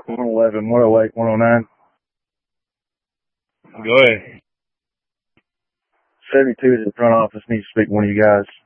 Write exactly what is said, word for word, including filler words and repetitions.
one eleven, one oh eight, one oh nine. Go ahead. seventy-two is the front office. Needs to speak to one of you guys.